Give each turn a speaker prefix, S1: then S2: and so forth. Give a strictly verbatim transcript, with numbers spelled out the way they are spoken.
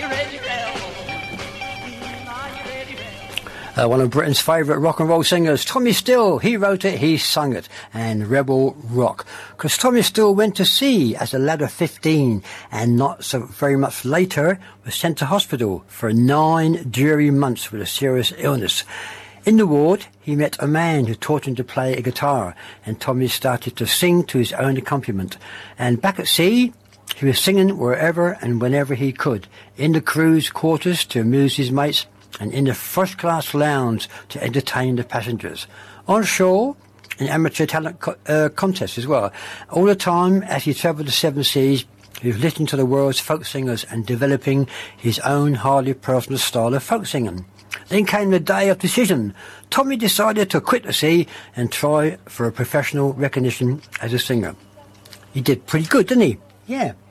S1: Uh, one of Britain's favourite rock and roll singers, Tommy Steele. He wrote it, he sung it, and Rebel Rock. Because Tommy Steele went to sea as a lad of fifteen, and not so very much later was sent to hospital for nine dreary months with a serious illness. In the ward, he met a man who taught him to play a guitar, and Tommy started to sing to his own accompaniment. And back at sea, he was singing wherever and whenever he could, in the crew's quarters to amuse his mates, and in the first-class lounge to entertain the passengers. On shore, in amateur talent co- uh, contests as well. All the time, as he travelled the seven seas, he was listening to the world's folk singers and developing his own highly personal style of folk singing. Then came the day of decision. Tommy decided to quit the sea and try for a professional recognition as a singer. He did pretty good, didn't he? Yeah.